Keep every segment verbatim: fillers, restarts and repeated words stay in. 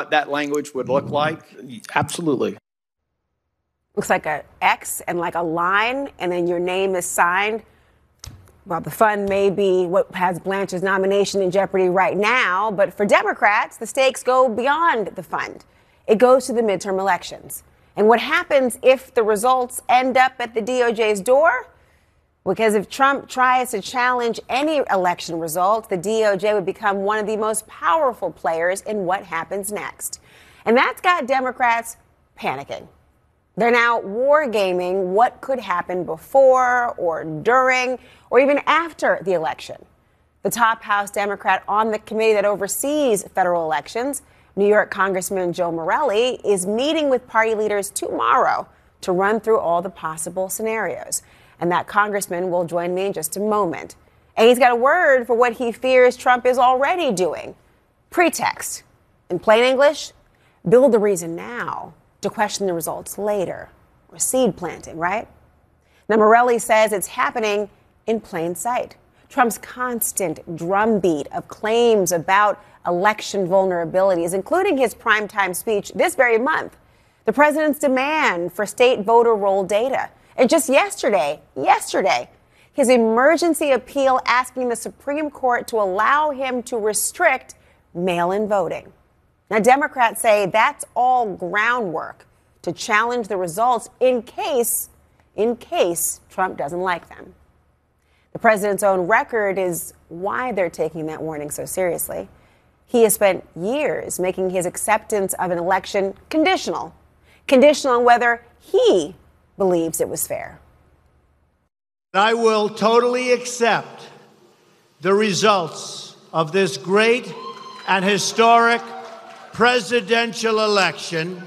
what that language would look like? Absolutely. Looks like a X and like a line, and then your name is signed. Well, the fund may be what has Blanche's nomination in jeopardy right now, but for Democrats, the stakes go beyond the fund. It goes to the midterm elections. And what happens if the results end up at the D O J's door? Because if Trump tries to challenge any election result, the D O J would become one of the most powerful players in what happens next. And that's got Democrats panicking. They're now wargaming what could happen before or during or even after the election. The top House Democrat on the committee that oversees federal elections, New York Congressman Joe Morelle, is meeting with party leaders tomorrow to run through all the possible scenarios. And that congressman will join me in just a moment. And he's got a word for what he fears Trump is already doing. Pretext. In plain English, build the reason now to question the results later. Or seed planting, right? Now, Morelle says it's happening in plain sight. Trump's constant drumbeat of claims about election vulnerabilities, including his primetime speech this very month, the president's demand for state voter roll data, and just yesterday, yesterday, his emergency appeal asking the Supreme Court to allow him to restrict mail-in voting. Now, Democrats say that's all groundwork to challenge the results in case, in case Trump doesn't like them. The president's own record is why they're taking that warning so seriously. He has spent years making his acceptance of an election conditional, conditional on whether he believes it was fair. I will totally accept the results of this great and historic presidential election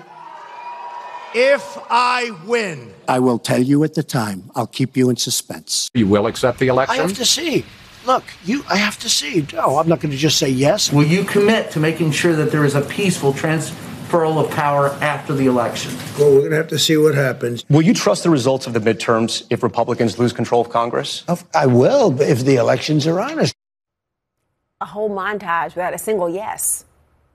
if I win. I will tell you at the time. I'll keep you in suspense. You will accept the election? I have to see. Look, you. I have to see. No, I'm not going to just say yes. Will you commit to making sure that there is a peaceful transfer of power after the election? Well, we're going to have to see what happens. Will you trust the results of the midterms if Republicans lose control of Congress? I will, if the elections are honest. A whole montage without a single yes.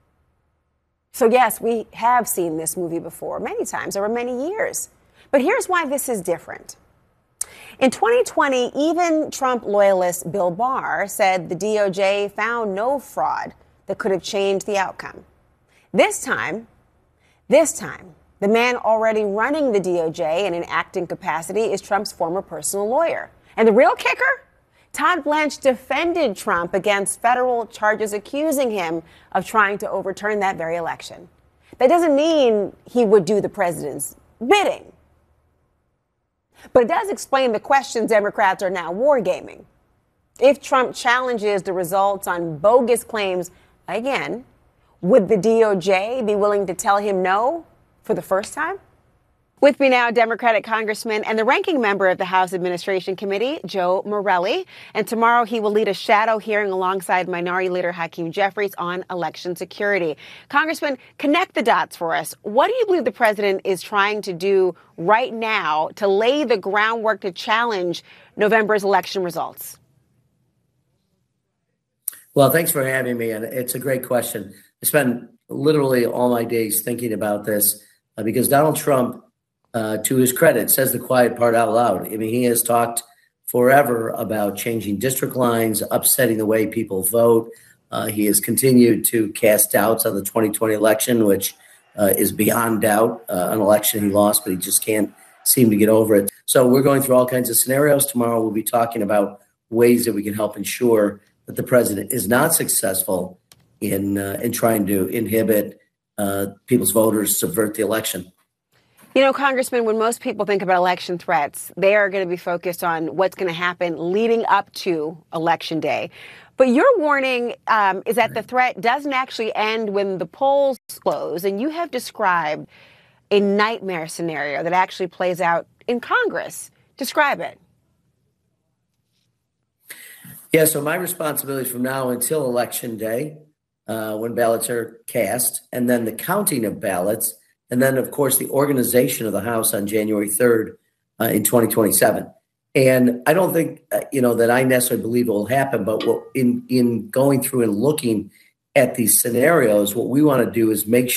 So, yes, we have seen this movie before many times over many years. But here's why this is different. In twenty twenty, even Trump loyalist Bill Barr said the D O J found no fraud that could have changed the outcome. This time, this time, the man already running the D O J in an acting capacity is Trump's former personal lawyer. And the real kicker? Todd Blanche defended Trump against federal charges accusing him of trying to overturn that very election. That doesn't mean he would do the president's bidding. But it does explain the questions Democrats are now wargaming. If Trump challenges the results on bogus claims again, would the D O J be willing to tell him no for the first time? With me now, Democratic Congressman and the ranking member of the House Administration Committee, Joe Morelle. And tomorrow he will lead a shadow hearing alongside Minority Leader Hakeem Jeffries on election security. Congressman, connect the dots for us. What do you believe the president is trying to do right now to lay the groundwork to challenge November's election results? Well, thanks for having me. And it's a great question. I spent literally all my days thinking about this uh, because Donald Trump, uh, to his credit, says the quiet part out loud. I mean, he has talked forever about changing district lines, upsetting the way people vote. Uh, he has continued to cast doubts on the twenty twenty election, which uh, is beyond doubt, uh, an election he lost, but he just can't seem to get over it. So we're going through all kinds of scenarios. Tomorrow we'll be talking about ways that we can help ensure that the president is not successful in uh, in trying to inhibit uh, people's voters, subvert the election. You know, Congressman, when most people think about election threats, they are going to be focused on what's going to happen leading up to Election Day. But your warning um, is that the threat doesn't actually end when the polls close. And you have described a nightmare scenario that actually plays out in Congress. Describe it. Yeah, so my responsibility from now until Election Day, uh, when ballots are cast, and then the counting of ballots, and then, of course, the organization of the House on January third uh, in twenty twenty-seven. And I don't think, uh, you know, that I necessarily believe it will happen, but what, in, in going through and looking at these scenarios, what we want to do is make